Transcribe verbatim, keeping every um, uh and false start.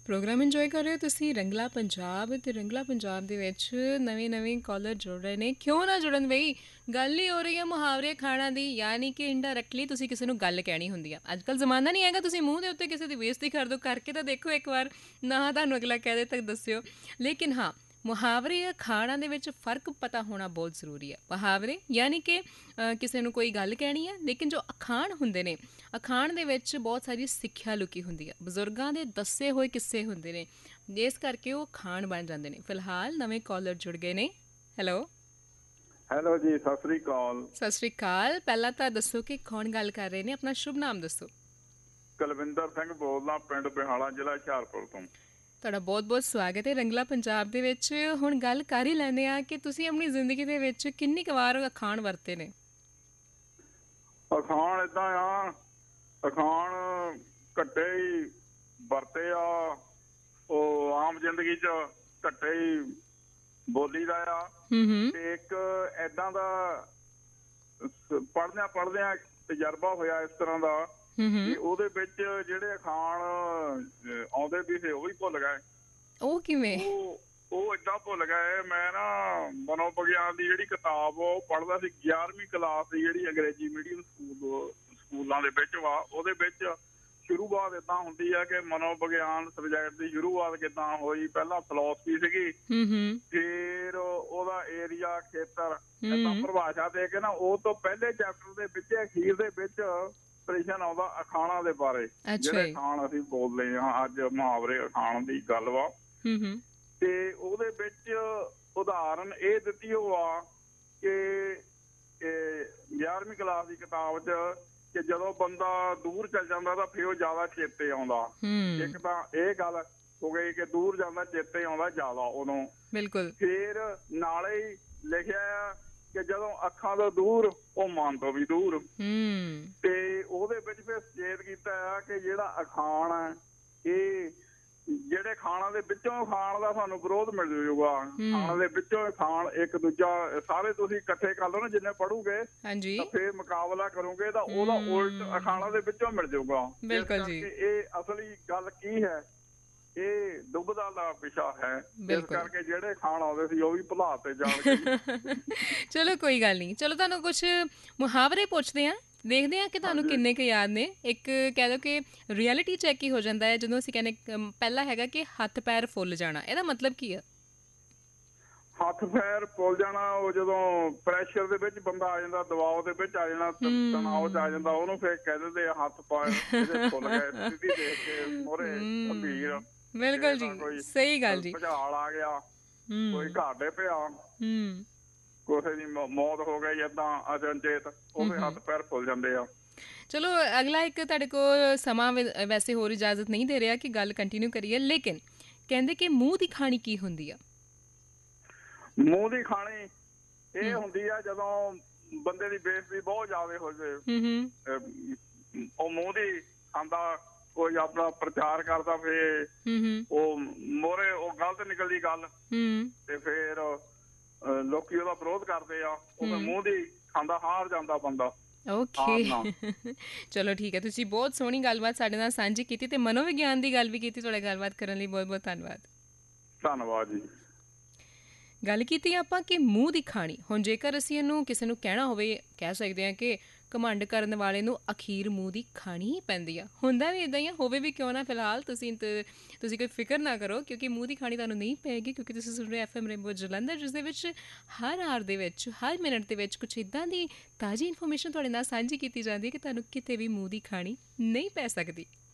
Programme enjoy ਕਰ ਰਹੇ ਹੋ ਤੁਸੀਂ ਰੰਗਲਾ ਪੰਜਾਬ ਅਤੇ ਰੰਗਲਾ ਪੰਜਾਬ ਦੇ ਵਿੱਚ ਨਵੇਂ ਨਵੇਂ ਕਾਲਰ ਜੁੜ ਰਹੇ ਨੇ। ਕਿਉਂ ਨਾ ਜੁੜਨ ਬਈ, ਗੱਲ ਹੀ ਹੋ ਰਹੀ ਹੈ ਮੁਹਾਵਰੇ ਖਾਣਾ ਦੀ, ਯਾਨੀ ਕਿ ਇੰਡਾਇਰੈਕਟਲੀ ਤੁਸੀਂ ਕਿਸੇ ਨੂੰ ਗੱਲ ਕਹਿਣੀ ਹੁੰਦੀ ਆ। ਅੱਜ ਕੱਲ੍ਹ ਜ਼ਮਾਨਾ ਨਹੀਂ ਹੈਗਾ ਤੁਸੀਂ ਮੂੰਹ ਦੇ ਉੱਤੇ ਕਿਸੇ ਦੀ ਬੇਇੱਜ਼ਤੀ ਕਰ ਦਿਓ, ਕਰਕੇ ਤਾਂ ਦੇਖੋ ਇੱਕ ਵਾਰ, ਨਾ ਤੁਹਾਨੂੰ ਅਗਲਾ ਕਹਿ ਦੇ ਤੱਕ ਦੱਸਿਓ। ਲੇਕਿਨ ਹਾਂ, ਮੁਹਾਵਰੇ ਅਖਾਣਾਂ ਦੇ ਵਿੱਚ ਫ਼ਰਕ ਪਤਾ ਹੋਣਾ ਬਹੁਤ ਜ਼ਰੂਰੀ ਹੈ। ਮੁਹਾਵਰੇ ਯਾਨੀ ਕਿ ਕਿਸੇ ਨੂੰ ਕੋਈ ਗੱਲ ਕਹਿਣੀ ਹੈ, ਲੇਕਿਨ ਜੋ ਅਖਾਣ ਹੁੰਦੇ ਨੇ, ਅਖਾਣ ਦੇ ਵਿੱਚ ਬਹੁਤ ਸਾਰੀ ਸਿੱਖਿਆ ਲੁਕੀ ਹੁੰਦੀ ਹੈ, ਬਜ਼ੁਰਗਾਂ ਦੇ ਦੱਸੇ ਹੋਏ ਕਿੱਸੇ ਹੁੰਦੇ ਨੇ, ਜਿਸ ਕਰਕੇ ਉਹ ਅਖਾਣ ਬਣ ਜਾਂਦੇ ਨੇ। ਫਿਲਹਾਲ ਨਵੇਂ ਕਾਲਰ ਜੁੜ ਗਏ ਨੇ। ਹੈਲੋ ਹੈਲੋ ਜੀ, ਸਤਿ ਸ੍ਰੀ ਅਕਾਲ। ਸਤਿ ਸ੍ਰੀ ਅਕਾਲ। ਪਹਿਲਾਂ ਤਾਂ ਦੱਸੋ ਕਿ ਕੌਣ ਗੱਲ ਕਰ ਰਹੇ ਨੇ, ਆਪਣਾ ਸ਼ੁਭ ਨਾਮ ਦੱਸੋ। ਕੁਲਵਿੰਦਰ ਸਿੰਘ ਬੋਲਦਾ, ਪਿੰਡ ਬਿਹਾਲਾ, ਜ਼ਿਲ੍ਹਾ ਹੁਸ਼ਿਆਰਪੁਰ ਤੋਂ। ਤੁਹਾਡਾ ਬਹੁਤ ਬਹੁਤ ਸਵਾਗਤ ਹੈ ਰੰਗਲਾ ਪੰਜਾਬ ਦੇ ਵਿੱਚ। ਹੁਣ ਗੱਲ ਕਰ ਹੀ ਲੈਂਦੇ ਹਾਂ ਕਿ ਤੁਸੀਂ ਆਪਣੀ ਜ਼ਿੰਦਗੀ ਦੇ ਵਿੱਚ ਕਿੰਨੀ ਕੁ ਵਾਰ ਅਖਾਣ ਵਰਤੇ ਨੇ। ਅਖਾਣ ਏਦਾਂ ਆ, ਅਖਾਣ ਘੱਟੇ ਹੀ ਵਰਤੇ ਆ, ਉਹ ਆਮ ਜ਼ਿੰਦਗੀ 'ਚ ਘੱਟੇ ਹੀ ਬੋਲੀ ਦਾ ਆ। ਤੇ ਇੱਕ ਏਦਾਂ ਦਾ ਪੜ੍ਹਦਿਆਂ ਪੜ੍ਹਦਿਆਂ ਤਜਰਬਾ ਹੋਇਆ ਇਸ ਤਰ੍ਹਾਂ ਦਾ ਕਿ ਉਹਦੇ ਵਿੱਚ ਜਿਹੜੇ ਅਖਾਣ ਆਉਂਦੇ ਵੀ ਸੀ ਉਹ ਵੀ ਭੁੱਲ ਗਏ। ਉਹ ਕਿਵੇਂ? ਉਹ ਏਦਾਂ ਭੁੱਲ ਗਏ। ਮੈਂ ਨਾ ਮਨੋਵਿਗਿਆਨ ਦੀ ਜਿਹੜੀ ਕਿਤਾਬ ਉਹ ਪੜ੍ਹਦਾ ਸੀ, ਗਿਆਰਵੀਂ ਕਲਾਸ ਦੀ, ਜਿਹੜੀ ਅੰਗਰੇਜ਼ੀ ਮੀਡੀਅਮ ਸਕੂਲ ਸਕੂਲਾਂ ਦੇ ਵਿੱਚ ਵਾ। ਉਹਦੇ ਵਿੱਚ ਸ਼ੁਰੂਆਤ ਏਦਾਂ ਹੁੰਦੀ ਆ ਕਿ ਮਨੋਵਿਗਿਆਨ ਸਬਜੈਕਟ ਦੀ ਸ਼ੁਰੂਆਤ ਕਿੱਦਾਂ ਹੋਈ। ਪਹਿਲਾਂ ਫਿਲਾਸਫੀ ਸੀਗੀ, ਫਿਰ ਉਹਦਾ ਏਰੀਆ, ਖੇਤਰ, ਏਦਾਂ ਪਰਿਭਾਸ਼ਾ ਦੇ ਕੇ ਨਾ ਉਹ ਤੋਂ ਪਹਿਲੇ ਚੈਪਟਰ ਦੇ ਵਿੱਚ ਅਖੀਰ ਦੇ ਵਿੱਚ ਪ੍ਰਸ਼ਨ ਆਉਂਦਾ ਅਖਾਣਾਂ ਦੇ ਬਾਰੇ। ਜਿਹੜੇ ਅਖਾਣ ਅਸੀਂ ਬੋਲਦੇ ਹਾਂ ਅੱਜ, ਮੁਹਾਵਰੇ ਅਖਾਣ ਦੀ ਗੱਲ ਵਾ। ਤੇ ਉਹਦੇ ਵਿੱਚ ਉਦਾਹਰਨ ਇਹ ਦਿੱਤੀ ਉਹ ਆ ਕਿ ਗਿਆਰਵੀਂ ਕਲਾਸ ਦੀ ਕਿਤਾਬ 'ਚ ਕਿ ਜਦੋਂ ਬੰਦਾ ਦੂਰ ਚੱਲ ਜਾਂਦਾ ਤਾਂ ਫਿਰ ਉਹ ਜ਼ਿਆਦਾ ਚੇਤੇ ਆਉਂਦਾ। ਇੱਕ ਤਾਂ ਇਹ ਗੱਲ ਹੋ ਗਈ ਕਿ ਦੂਰ ਜਾਂਦਾ, ਚੇਤੇ ਆਉਂਦਾ ਜ਼ਿਆਦਾ ਉਹਨੂੰ। ਬਿਲਕੁਲ। ਫਿਰ ਨਾਲੇ ਹੀ ਲਿਖਿਆ ਆ ਕਿ ਜਦੋਂ ਅੱਖਾਂ ਤੋਂ ਦੂਰ ਉਹ ਮਨ ਤੋਂ ਵੀ ਦੂਰ। ਤੇ ਉਹਦੇ ਵਿੱਚ ਫਿਰ ਸੁਚੇਤ ਕੀਤਾ ਆ ਕਿ ਜਿਹੜਾ ਅਖਾਣ ਹੈ, ਇਹ ਜਿਹੜੇ ਖਾਣਾ ਦੇ ਵਿੱਚੋਂ ਖਾਣ ਦਾ ਸਾਨੂੰ ਵਿਰੋਧ ਮਿਲ ਜੂਗਾ। ਖਾਣਾ ਦੇ ਵਿੱਚੋਂ ਖਾਣ ਇੱਕ ਦੂਜਾ ਸਾਰੇ ਤੁਸੀਂ ਇਕੱਠੇ ਕਰ ਲਓ ਨਾ, ਜਿੰਨੇ ਪੜੂਗੇ ਤਾਂ ਫਿਰ ਮੁਕਾਬਲਾ ਕਰੋਗੇ ਤਾਂ ਉਹਦਾ ਉਲਟ ਅਖਾਣਾ ਦੇ ਵਿੱਚੋਂ ਮਿਲ ਜੂਗਾ। ਬਿਲਕੁਲ ਜੀ। ਇਹ ਅਸਲੀ ਗੱਲ ਕੀ ਹੈ, ਇਹ ਦੁਬਿਧਾ ਦਾ ਵਿਸ਼ਾ ਹੈ। ਇਸ ਕਰਕੇ ਜਿਹੜੇ ਖਾਣ ਆਉਂਦੇ ਸੀ ਉਹ ਵੀ ਭੁਲਾ ਤੇ ਜਾਣ ਕੇ। ਚਲੋ ਕੋਈ ਗੱਲ ਨਹੀਂ, ਚਲੋ ਤੁਹਾਨੂੰ ਕੁਛ ਮੁਹਾਵਰੇ ਪੁੱਛਦੇ ਹਾਂ, ਦੇਖਦੇ ਹਾਂ ਕਿ ਤੁਹਾਨੂੰ ਕਿੰਨੇ ਕੁ ਯਾਦ ਨੇ। ਇੱਕ ਕਹਿ ਲਓ ਕਿ ਰਿਐਲਿਟੀ ਚੈੱਕ ਹੀ ਹੋ ਜਾਂਦਾ ਹੈ ਜਦੋਂ ਅਸੀਂ ਕਹਿੰਦੇ। ਪਹਿਲਾ ਹੈਗਾ ਕਿ ਹੱਥ ਪੈਰ ਫੁੱਲ ਜਾਣਾ, ਇਹਦਾ ਮਤਲਬ ਕੀ ਆ? ਹੱਥ ਪੈਰ ਫੁੱਲ ਜਾਣਾ, ਉਹ ਜਦੋਂ ਪ੍ਰੈਸ਼ਰ ਦੇ ਵਿੱਚ ਬੰਦਾ ਆ ਜਾਂਦਾ, ਦਬਾਅ ਦੇ ਵਿੱਚ ਆ ਜਾਣਾ, ਤਣਾਅ 'ਚ ਆ ਜਾਂਦਾ, ਉਹਨੂੰ ਫਿਰ ਕਹਿ ਦਿੰਦੇ ਆ ਹੱਥ ਪੈਰ ਇਹਦੇ ਫੁੱਲ ਗਏ। ਸਥਿਤੀ ਦੇਖ ਕੇ ਮੋਹਰੇ ਗੰਭੀਰ। ਬਿਲਕੁਲ ਜੀ, ਸਹੀ ਗੱਲ ਜੀ। ਭੁਚਾਲ ਆ ਗਿਆ, ਕੋਈ ਘਾਟੇ ਪਿਆ, ਕਿਸੇ ਦੀ ਮੌਤ ਹੋ ਗਈ ਏਦਾਂ ਅਚਨਚੇਤ, ਉਹਦੇ ਹੱਥ ਪੈਰ ਫੁੱਲ ਜਾਂਦੇ ਆ। ਚਲੋ ਅਗਲਾ ਇੱਕ ਤੁਹਾਡੇ ਕੋਲ ਸਮਾਂ ਵੈਸੇ ਹੋਰ ਇਜਾਜ਼ਤ ਨਹੀਂ ਦੇ ਰਿਹਾ ਕਿ ਗੱਲ ਕੰਟੀਨਿਊ ਕਰੀਏ, ਲੇਕਿਨ ਕਹਿੰਦੇ ਕਿ ਮੂੰਹ ਦੀ ਖਾਣੀ ਕੀ ਹੁੰਦੀ ਆ? ਮੂੰਹ ਦੀ ਖਾਣੀ ਇਹ ਹੁੰਦੀ ਆ ਜਦੋਂ ਬੰਦੇ ਦੀ ਬੇਇੱਜ਼ਤੀ ਬਹੁਤ ਜ਼ਿਆਦਾ ਹੋ ਜਾਵੇ, ਉਹ ਮੂੰਹ ਦੀ ਖਾਂਦਾ, ਕੋਈ ਆਪਣਾ ਪ੍ਰਚਾਰ ਕਰਦਾ, ਫੇਰ ਉਹ ਮੋਹਰੇ ਉਹ ਗਲਤ ਨਿਕਲਦੀ ਗੱਲ ਤੇ ਫੇਰ ਲੋਕੀ ਉਹਦਾ ਵਿਰੋਧ ਕਰਦੇ ਆ, ਉਹ ਫਿਰ ਮੂੰਹ ਦੀ ਖਾਂਦਾ ਹਾਰ ਜਾਂਦਾ ਬੰਦਾ। ਓਕੇ, ਚਲੋ ਠੀਕ ਹੈ। ਤੁਸੀਂ ਬਹੁਤ ਸੋਹਣੀ ਗੱਲਬਾਤ ਸਾਡੇ ਨਾਲ ਸਾਂਝੀ ਕੀਤੀ ਤੇ ਮਨੋਵਿਗਿਆਨ ਦੀ ਗੱਲ ਵੀ ਕੀਤੀ। ਤੁਹਾਡਾ ਗੱਲਬਾਤ ਕਰਨ ਲਈ ਬਹੁਤ ਬਹੁਤ ਧੰਨਵਾਦ। ਧੰਨਵਾਦ ਜੀ। ਗੱਲ ਕੀਤੀ ਆਪਾਂ ਕਿ ਮੂੰਹ ਦੀ ਖਾਣੀ। ਹੁਣ ਜੇਕਰ ਅਸੀਂ ਇਹਨੂੰ ਕਿਸੇ ਨੂੰ ਕਹਿਣਾ ਹੋਵੇ, ਕਹਿ ਸਕਦੇ ਹਾਂ ਕਿ ਘਮੰਡ ਕਰਨ ਵਾਲੇ ਨੂੰ ਅਖੀਰ ਮੂੰਹ ਦੀ ਖਾਣੀ ਹੀ ਪੈਂਦੀ ਆ। ਹੁੰਦਾ ਵੀ ਇੱਦਾਂ ਹੀ ਆ, ਹੋਵੇ ਵੀ ਕਿਉਂ ਨਾ। ਫਿਲਹਾਲ ਤੁਸੀਂ ਤੁਸੀਂ ਕੋਈ ਫਿਕਰ ਨਾ ਕਰੋ, ਕਿਉਂਕਿ ਮੂੰਹ ਦੀ ਖਾਣੀ ਤੁਹਾਨੂੰ ਨਹੀਂ ਪਏਗੀ, ਕਿਉਂਕਿ ਤੁਸੀਂ ਸੁਣ ਰਹੇ ਐਫ ਐਮ ਰੇਨਬੋ ਜਲੰਧਰ, ਜਿਸ ਦੇ ਵਿੱਚ ਹਰ ਆਰ ਦੇ ਵਿੱਚ, ਹਰ ਮਿੰਟ ਦੇ ਵਿੱਚ ਕੁਛ ਇੱਦਾਂ ਦੀ ਤਾਜ਼ੀ ਇਨਫੋਰਮੇਸ਼ਨ ਤੁਹਾਡੇ ਨਾਲ ਸਾਂਝੀ ਕੀਤੀ ਜਾਂਦੀ ਹੈ ਕਿ ਤੁਹਾਨੂੰ ਕਿਤੇ ਵੀ ਮੂੰਹ ਦੀ ਖਾਣੀ ਨਹੀਂ ਪੈ ਸਕਦੀ।